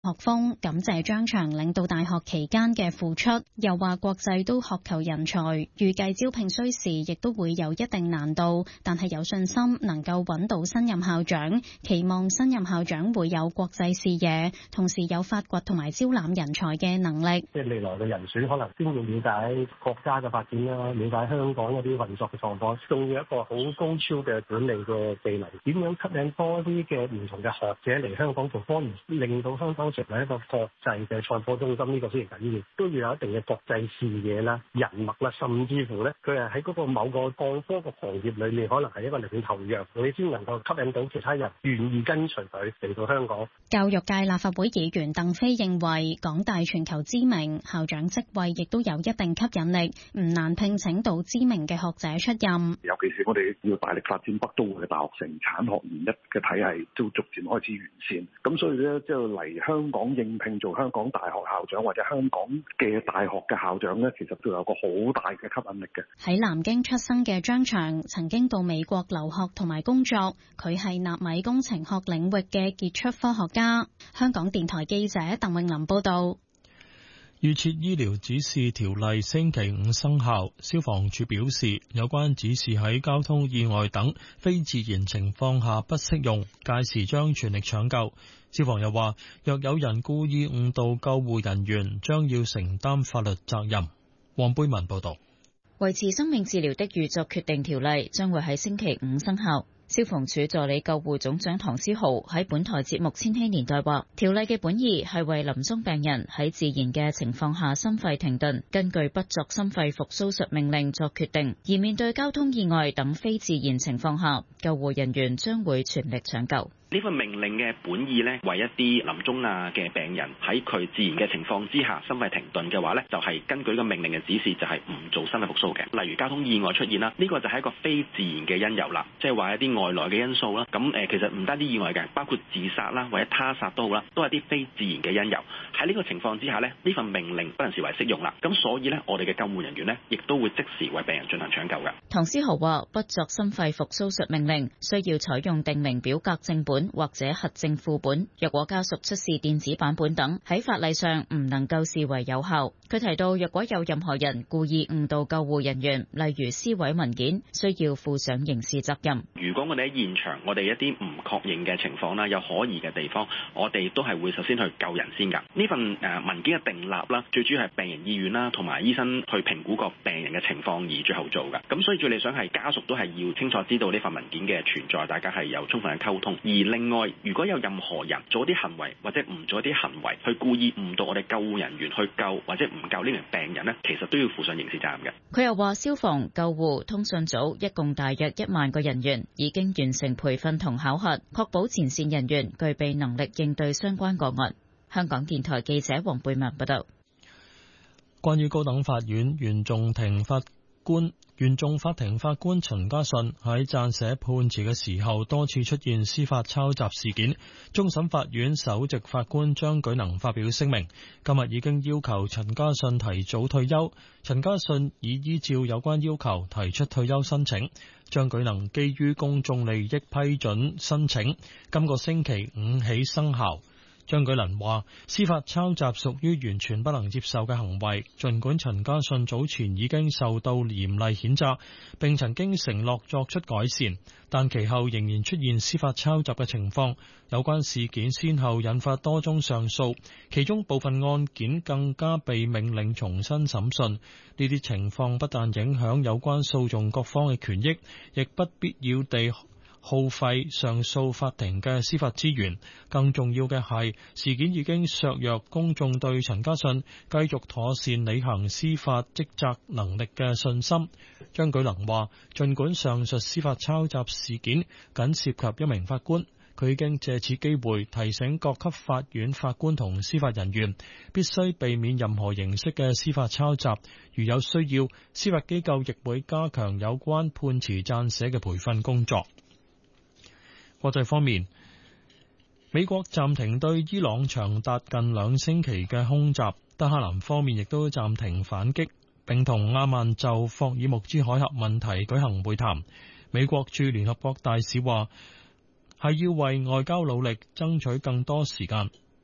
學鋒感謝張翔領導大學期間嘅付出，又話國際都渴求人才，預計招聘需時亦都會有一定難度，但係有信心能夠揾到新任校長，期望新任校長會有國際視野，同時有發掘同埋招攬人才嘅能力。 即係未來嘅人選可能先要了解國家嘅發展啦，了解香港嗰啲運作嘅狀況，仲要一個好高超嘅管理嘅技能，點樣吸引多啲嘅唔同嘅學者嚟香港做科研，令到香港成為一個國際嘅創科中心，呢個非常緊要，都要有一定嘅國際視野啦、人脈啦，甚至乎咧，佢係喺嗰個某個創科嘅行業裏面，可能係一個領頭羊，你先能夠吸引到其他人願意跟隨佢嚟到香港。 教育界立法會議員鄧飛認為，港大全球知名，校長職位亦都有一定吸引力，唔難聘請到知名嘅學者出任。 尤其是我哋要大力發展北都嘅大學城產學研一嘅體系，都逐漸開始完善。咁所以咧，即係嚟香港應聘做香港大學校長或者香港嘅大學嘅校長咧，其實都有個好大嘅吸引力嘅。 喺南京出生嘅張翔曾經到美國留學同埋工作，佢係納米工程學領域嘅傑出科學家。香港電台記者鄧詠琳報道。 預設醫療指示條例星期五生效，消防處表示有關指示喺交通意外等非自然情況下不適用，屆時將全力搶救。消防又話，若有人故意誤導救護人員，將要承擔法律責任。黃貝文報道。 維持生命治療的預作決定條例將會喺星期五生效。消防處助理救護總長唐思豪喺本台節目《千禧年代》話，條例嘅本意係為臨終病人喺自然嘅情況下心肺停頓，根據不作心肺復甦術命令作決定；而面對交通意外等非自然情況下，救護人員將會全力搶救。 呢份命令嘅本意呢，為一啲臨終嘅病人喺佢自然嘅情況之下心肺停頓嘅話呢，就係根據個命令嘅指示，就係唔做心肺復甦嘅。例如交通意外出現啦，呢個就係一個非自然嘅因由啦，即係話一啲外來嘅因素啦。咁其實唔單止意外嘅，包括自殺啦或者他殺都好啦，都係啲非自然嘅因由。喺呢個情況之下呢，呢份命令不能視為適用啦。咁所以呢，我哋嘅救護人員呢，亦都會即時為病人進行搶救嘅。 唐思豪話：不作心肺復甦術命令，需要採用訂明表格正本或者核證副本，若果家屬出示電子版本等，喺法例上唔能夠視為有效。佢提到，若果有任何人故意誤導救護人員，例如撕毀文件，需要負上刑事責任。 如果我哋喺現場，我哋一啲唔確認嘅情況啦，有可疑嘅地方，我哋都係會首先去救人先㗎。呢份文件嘅訂立啦，最主要係病人意願啦，同埋醫生去評估個病人嘅情況而最後做㗎。咁所以最理想係家屬都係要清楚知道呢份文件嘅存在，大家係有充分嘅溝通。而另外，如果有任何人做啲行為或者唔做啲行為，去故意誤導我哋救護人員去救或者唔救呢名病人呢，其實都要負上刑事責任嘅。 佢又話，消防、救護、通訊組一共大約1萬個人員已經完成培訓同考核，確保前線人員具備能力應對相關個案。香港電台記者黃貝文報道。 關於高等法院原訟法庭法官陳家信喺撰寫判詞嘅時候多次出現司法抄襲事件，終審法院首席法官張舉能發表聲明，今日已經要求陳家信提早退休。陳家信已依照有關要求提出退休申請，張舉能基於公眾利益批准申請，今個星期5起生效。張舉能話：司法抄襲屬於完全不能接受嘅行為，儘管陳家信早前已經受到嚴厲譴責，並曾經承諾作出改善，但其後仍然出現司法抄襲嘅情況。有關事件先後引發多宗上訴，其中部分案件更加被命令重新審訊。呢啲情況不但影響有關訴訟各方嘅權益，亦不必要地耗費上訴法庭嘅司法資源，更重要嘅係事件已經削弱公眾對陳家信繼續妥善履行司法職責能力嘅信心。張舉能話，儘管上述司法抄襲事件僅涉及一名法官，佢已經借此機會提醒各級法院法官同司法人員必須避免任何形式嘅司法抄襲，如有需要，司法機構亦會加強有關判詞撰寫嘅培訓工作。國際方面，美國暫停對伊朗長達近2星期嘅空襲，德黑蘭方面亦都暫停反擊，並同阿曼就霍爾木茲海峽問題舉行會談。美國駐聯合國大使話，係要為外交努力爭取更多時間。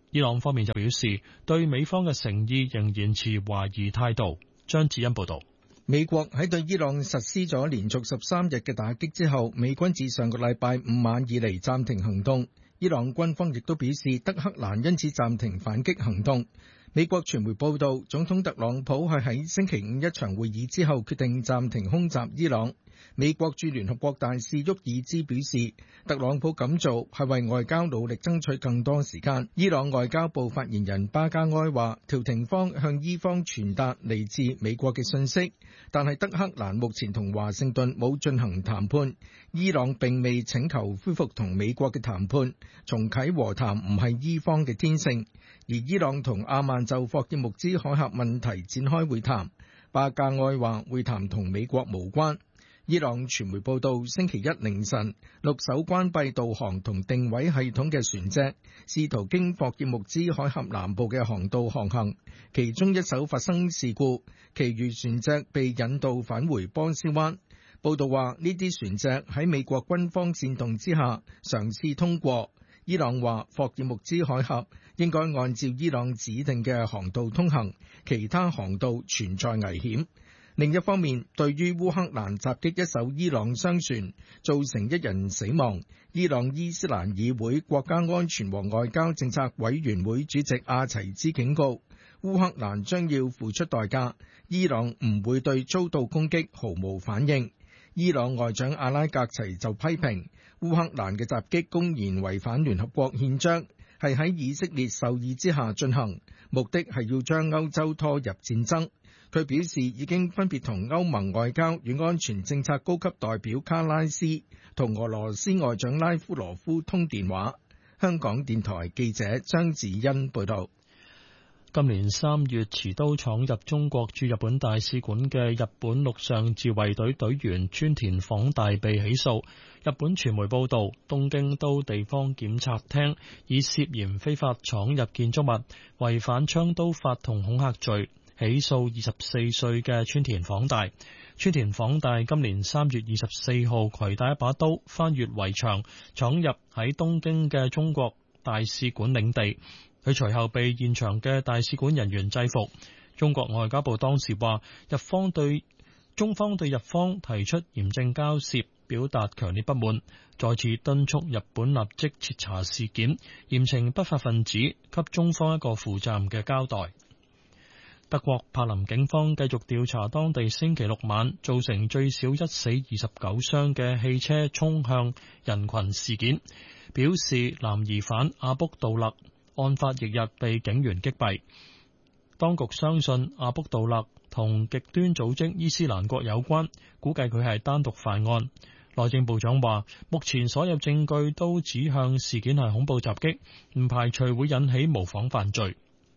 伊朗方面就表示，對美方嘅誠意仍然持懷疑態度。張智恩報導。 美國喺對伊朗實施咗連續13日嘅打擊之後，美軍自上個禮拜5晚以嚟暫停行動。伊朗軍方亦都表示，德黑蘭因此暫停反擊行動。美國傳媒報道，總統特朗普係喺星期五一場會議之後決定暫停空襲伊朗。美國駐聯合國大使沃爾茲表示，特朗普咁做係為外交努力爭取更多時間。伊朗外交部發言人巴加埃話，調停方向伊方傳達嚟自美國嘅信息，但係德黑蘭目前同華盛頓冇進行談判。伊朗並未請求恢復同美國嘅談判，重啟和談唔係伊方嘅天性。而伊朗同阿曼就霍爾木茲海峽問題展開會談，巴加埃話會談同美國無關。伊朗傳媒報道，星期一凌晨，6艘關閉導航同定位系統嘅船隻試圖經霍爾木茲海峽南部嘅航道航行，其中一艘發生事故，其餘船隻被引導返回波斯灣。報道話，呢啲船隻喺美國軍方煽動之下嘗試通過。伊朗話，霍爾木茲海峽應該按照伊朗指定嘅航道通行，其他航道存在危險。另一方面，對於烏克蘭襲擊一艘伊朗商船，造成1人死亡，伊朗伊斯蘭議會國家安全和外交政策委員會主席阿齊茲警告，烏克蘭將要付出代價，伊朗唔會對遭到攻擊毫無反應。伊朗外長阿拉格齊就批評烏克蘭嘅襲擊公然違反聯合國憲章，係喺以色列授意之下進行，目的係要將歐洲拖入戰爭。佢表示已經分別同歐盟外交與安全政策高級代表卡拉斯同俄羅斯外長拉夫羅夫通電話。香港電台記者張子欣報道。 今年3月持刀闖入中國駐日本大使館嘅日本陸上自衛隊隊員村田晃大被起訴。日本傳媒報道，東京都地方檢察廳以涉嫌非法闖入建築物、違反槍刀法同恐嚇罪起訴24歲嘅村田晃大。村田晃大今年3月24號攜帶一把刀翻越圍牆，闖入喺東京嘅中國大使館領地。佢隨後被現場嘅大使館人員制服。中國外交部當時話，中方對日方提出嚴正交涉表達強烈不滿，再次敦促日本立即徹查事件，嚴懲不法分子，給中方一個負責任嘅交代。德國柏林警方繼續調查當地星期六晚造成最少1死29傷嘅汽車衝向人群事件，表示男疑犯阿卜杜勒案發翌日被警員擊斃。當局相信阿卜杜勒同極端組織伊斯蘭國有關，估計佢係單獨犯案。內政部長話，目前所有證據都指向事件係恐怖襲擊，唔排除會引起模仿犯罪。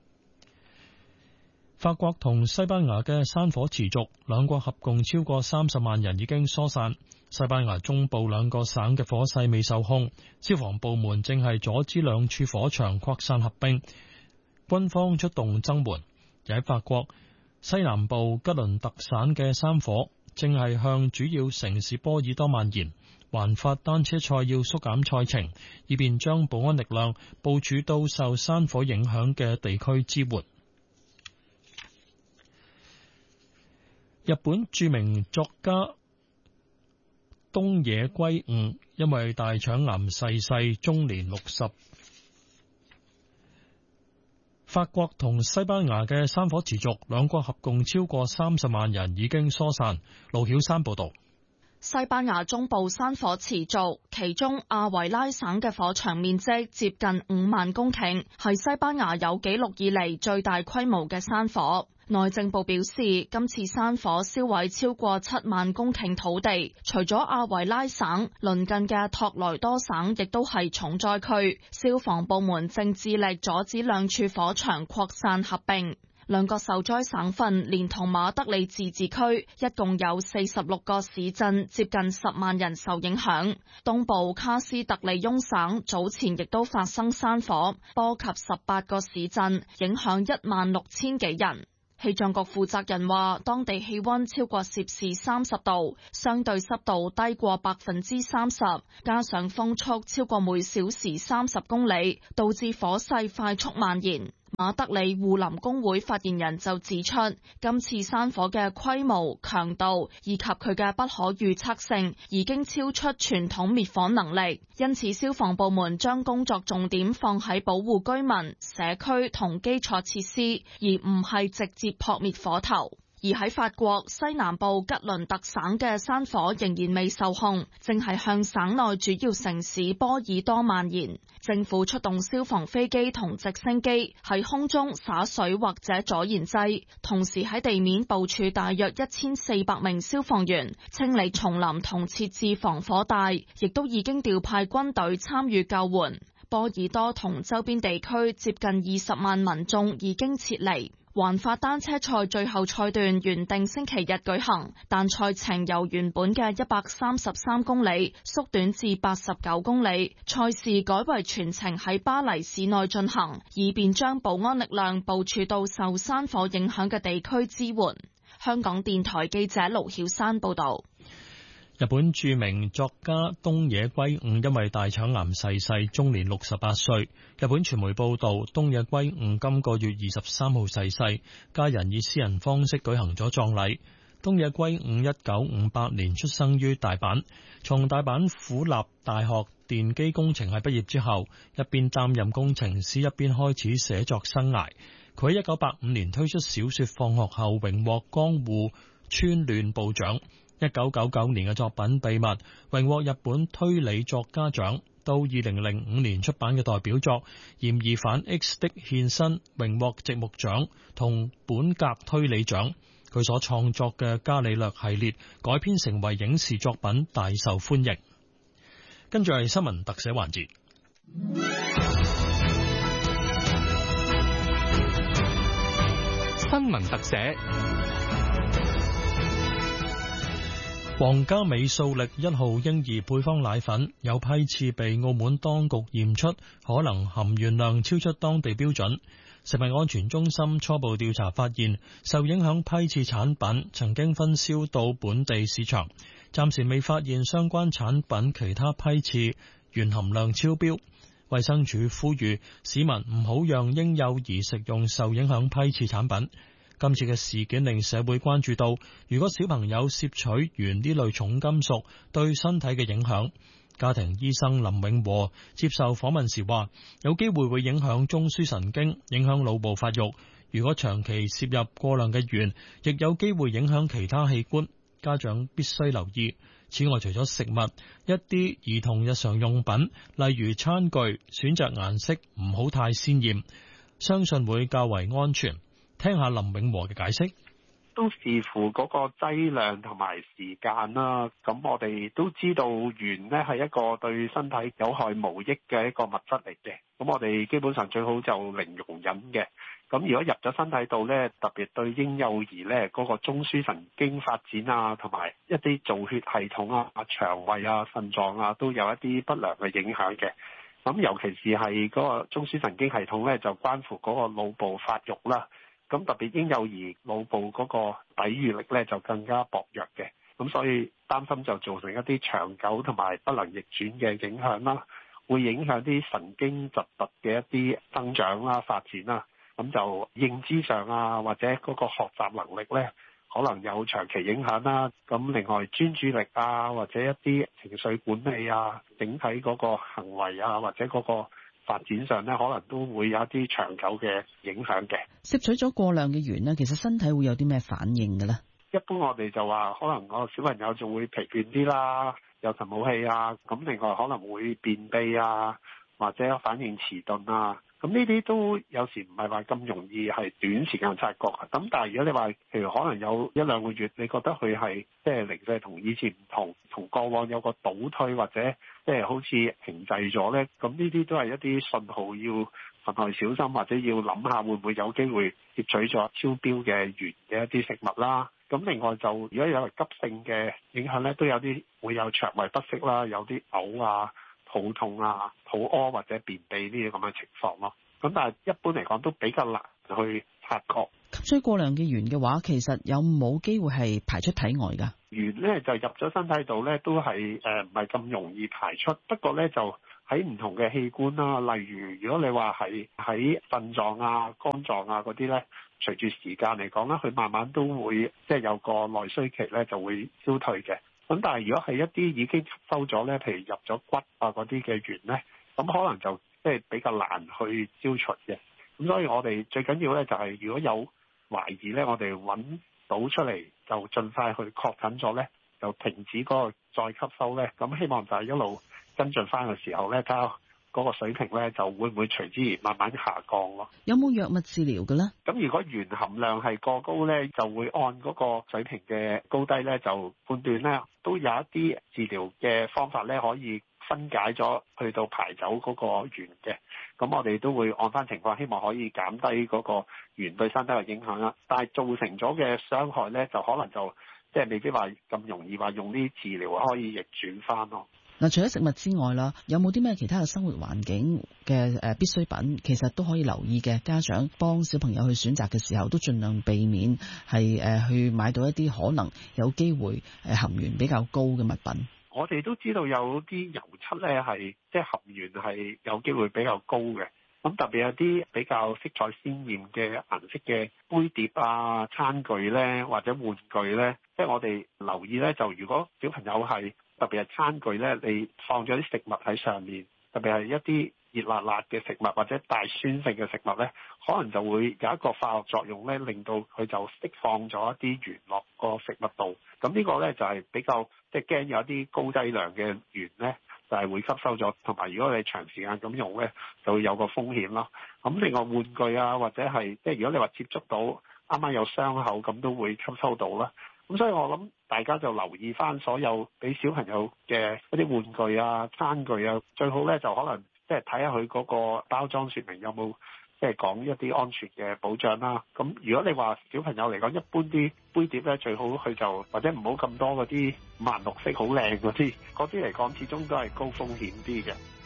法國同西班牙嘅山火持續，兩國合共超過30萬人已經疏散。西班牙中部2個省嘅火勢未受控，消防部門正係阻止2處火場擴散合併，軍方出動增援。而喺法國西南部吉倫特省嘅山火正係向主要城市波爾多蔓延，環法單車賽要縮減賽程，以便將保安力量部署到受山火影響嘅地區支援。日本著名作家東野圭吾因為大腸癌逝世，終年60。法國同西班牙嘅山火持續，兩國合共超過30萬人已經疏散。盧曉山報道。 西班牙中部山火持續，其中阿維拉省嘅火場面積接近5萬公頃，係西班牙有紀錄以嚟最大規模嘅山火。內政部表示，今次山火燒毀超過7萬公頃土地，除咗阿維拉省，鄰近嘅托萊多省亦都係重災區。消防部門正致力阻止2處火場擴散合併。2個受災省份連同馬德里自治區，一共有46個市鎮，接近10萬人受影響。東部卡斯特利翁省早前亦都發生山火，波及18個市鎮，影響16000幾人。 氣象局負責人話，當地氣溫超過攝氏30度，相對濕度低過30%，加上風速超過每小時30公里，導致火勢快速蔓延。馬德里護林工會發言人就指出，今次山火嘅規模、強度以及佢嘅不可預測性已經超出傳統滅火能力，因此消防部門將工作重點放喺保護居民、社區同基礎設施，而唔係直接撲滅火頭。而喺法國西南部吉倫特省嘅山火仍然未受控，正係向省內主要城市波爾多蔓延。政府出動消防飛機同直升機喺空中灑水或者阻燃劑，同時喺地面部署大約1400名消防員清理叢林同設置防火帶，亦都已經調派軍隊參與救援。波爾多同周邊地區接近20萬民眾已經撤離。環法單車賽最後賽段原定星期日舉行，但賽程由原本嘅133公里縮短至89公里，賽事改為全程喺巴黎市內進行，以便將保安力量部署到受山火影響嘅地區支援。香港電台記者盧曉山報道。 日本著名作家東野圭吾因為大腸癌逝世，終年68歲。日本傳媒報道，東野圭吾今個月23號逝世，家人以私人方式舉行咗葬禮。東野圭吾1958年出生於大阪，從大阪府立大學電機工程系畢業之後，一邊擔任工程師，一邊開始寫作生涯。佢喺1985年推出小說《放學後》，榮獲江戶川亂步獎。1999年嘅作品《秘密》榮獲日本推理作家獎，到2005年出版嘅代表作《嫌疑犯 X 的獻身》榮獲直木獎同本格推理獎。佢所創作嘅伽利略系列改編成為影視作品，大受歡迎。跟住係新聞特寫環節。 新聞特寫。 皇家美素力1號嬰兒配方奶粉有批次被澳門當局驗出可能含鉛量超出當地標準。食物安全中心初步調查發現，受影響批次產品曾經分銷到本地市場，暫時未發現相關產品其他批次鉛含量超標。衛生署呼籲市民唔好讓嬰幼兒食用受影響批次產品。今次嘅事件令社會關注到，如果小朋友攝取鉛呢類重金屬對身體嘅影響。家庭醫生林永和接受訪問時話，有機會會影響中樞神經，影響腦部發育。如果長期攝入過量嘅鉛，亦有機會影響其他器官，家長必須留意。此外，除咗食物，一啲兒童日常用品，例如餐具，選擇顏色唔好太鮮豔，相信會較為安全。聽下林永和嘅解釋。 都視乎嗰個劑量同埋時間啦。咁我哋都知道鉛呢係一個對身體有害無益嘅一個物質嚟嘅。咁我哋基本上最好就零容忍嘅。咁如果入咗身體度呢，特別對嬰幼兒呢嗰個中樞神經發展啊，同埋一啲造血系統啊、腸胃啊、腎臟啊，都有一啲不良嘅影響嘅。咁尤其是係嗰個中樞神經系統呢，就關乎嗰個腦部發育啦。咁特別嬰幼兒腦部嗰個抵禦力咧就更加薄弱嘅，咁所以擔心就造成一啲長久同埋不能逆轉嘅影響啦，會影響啲神經疾突嘅一啲增長啦、發展啦，咁就認知上啊或者嗰個學習能力咧可能有長期影響啦。咁另外專注力啊或者一啲情緒管理啊、整體嗰個行為啊或者嗰個發展上咧，可能都會有一啲長久嘅影響嘅。 攝取咗過量嘅鉛呢，其實身體會有啲咩反應嘅咧？ 一般我哋就話，可能個小朋友就會疲倦啲啦，有神冇氣啊，咁另外可能會便秘啊，或者反應遲鈍啊。咁呢啲都有時唔係話咁容易係短時間察覺。咁但係如果你話，譬如可能有1、2個月，你覺得佢係即係零舍同以前唔同，同過往有個倒退或者即係好似停滯咗咧，咁呢啲都係一啲信號，要分外小心，或者要諗下會唔會有機會攝取咗超標嘅鉛嘅一啲食物啦。咁另外就如果有急性嘅影響咧，都有啲會有腸胃不適啦，有啲嘔啊、肚痛啊、肚屙或者便秘呢啲咁嘅情況咯。咁但係一般嚟講都比較難去察覺。 追過量嘅鉛嘅話，其實有冇機會係排出體外㗎？ 鉛咧就入咗身體度咧，都係唔係咁容易排出。不過咧就喺唔同嘅器官啦，例如如果你話係喺腎臟啊、肝臟啊嗰啲咧，隨住時間嚟講咧，佢慢慢都會即係有個內需期咧，就會消退嘅。咁但係如果係一啲已經吸收咗咧，譬如入咗骨啊嗰啲嘅鉛咧，咁可能就即係比較難去消除嘅。咁所以我哋最緊要咧就係如果有懷疑咧，我哋揾到出嚟就盡快去確診咗咧，就停止嗰個再吸收咧。咁希望就係一路跟進翻嘅時候咧，睇下嗰個水平咧就會唔會隨之而慢慢下降咯。 有冇藥物治療嘅咧？ 咁如果鉛含量係過高咧，就會按嗰個水平嘅高低咧，就判斷咧都有一啲治療嘅方法咧可以分解咗去到排走嗰個鉛嘅。咁我哋都會按翻情況，希望可以減低嗰個鉛對身體嘅影響啦。但係造成咗嘅傷害咧，就可能就即係未必話咁容易話用啲治療可以逆轉翻咯。 嗱，除咗食物之外啦，有冇啲咩其他嘅生活環境嘅必需品，其實都可以留意嘅？家長幫小朋友去選擇嘅時候，都盡量避免係去買到一啲可能有機會含鉛比較高嘅物品。 我哋都知道有啲油漆咧係即係含鉛係有機會比較高嘅。咁特別有啲比較色彩鮮豔嘅顏色嘅杯碟啊、餐具咧，或者玩具咧，即係我哋留意咧，就如果小朋友係特別係餐具咧，你放咗啲食物喺上面，特別係一啲熱辣辣嘅食物或者帶酸性嘅食物咧，可能就會有一個化學作用咧，令到佢就釋放咗一啲鉛落個食物度。咁呢個咧就係比較即係驚有一啲高低量嘅鉛咧，就係會吸收咗，同埋如果你長時間咁用咧，就會有個風險咯。咁另外玩具啊，或者係即係如果你話接觸到啱啱有傷口，咁都會吸收到啦。咁所以我諗大家就留意翻所有俾小朋友嘅一啲玩具啊、餐具啊，最好咧就可能即係睇下佢嗰個包裝說明有冇即係講一啲安全嘅保障啦。咁如果你話小朋友嚟講，一般啲杯碟咧最好佢就或者唔好咁多嗰啲五顏六色好靚嗰啲嚟講，始終都係高風險啲嘅。